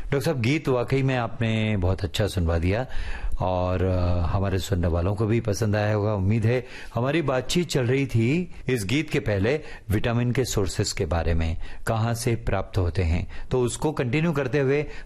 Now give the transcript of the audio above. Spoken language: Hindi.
डॉक्टर साहब, गीत वाकई में आपने बहुत अच्छा सुनवा दिया और हमारे सुनने वालों को भी पसंद आया होगा, उम्मीद है। हमारी बातचीत चल रही थी इस गीत के पहले विटामिन के सोर्सेस के बारे में, कहाँ से प्राप्त होते हैं, तो उसको कंटिन्यू करते हुए